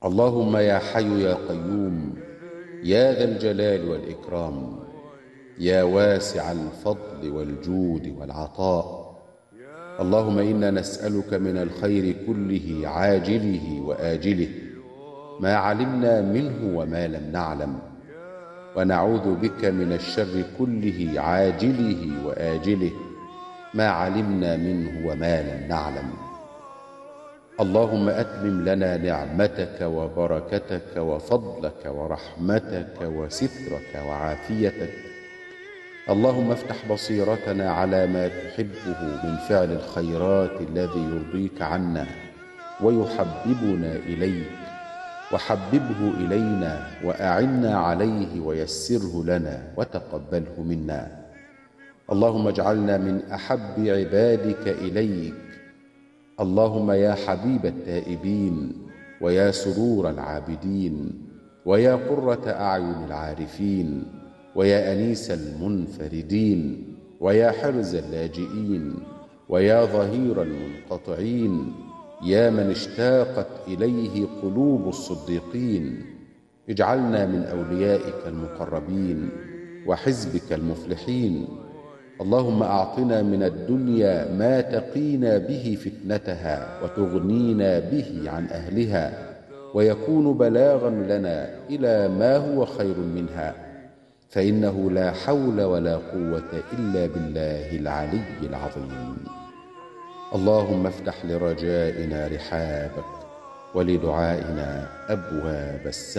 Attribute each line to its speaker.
Speaker 1: اللهم يا حي يا قيوم يا ذا الجلال والإكرام، يا واسع الفضل والجود والعطاء، اللهم إنا نسألك من الخير كله عاجله وآجله ما علمنا منه وما لم نعلم، ونعوذ بك من الشر كله عاجله وآجله ما علمنا منه وما لم نعلم. اللهم أتمم لنا نعمتك وبركتك وفضلك ورحمتك وسترك وعافيتك. اللهم افتح بصيرتنا على ما تحبه من فعل الخيرات الذي يرضيك عنا ويحببنا إليك، وحببه إلينا وأعنا عليه ويسره لنا وتقبله منا. اللهم اجعلنا من أحب عبادك إليك. اللهم يا حبيب التائبين، ويا سرور العابدين، ويا قرة أعين العارفين، ويا أنيس المنفردين، ويا حرز اللاجئين، ويا ظهير المنقطعين، يا من اشتاقت إليه قلوب الصديقين، اجعلنا من أوليائك المقربين وحزبك المفلحين. اللهم أعطنا من الدنيا ما تقينا به فتنتها وتغنينا به عن أهلها، ويكون بلاغا لنا إلى ما هو خير منها، فإنه لا حول ولا قوة إلا بالله العلي العظيم. اللهم افتح لرجائنا رحابك ولدعائنا أبواب السماء.